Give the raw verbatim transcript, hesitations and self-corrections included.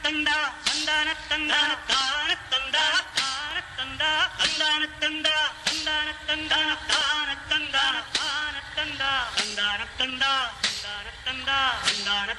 தந்தா தந்தான தந்தான தான தந்தா தான தந்தா தந்தான தந்தா தந்தான தந்தான தான தந்தான தான தந்தா தந்தான தந்தா தந்தான தந்தா தந்தான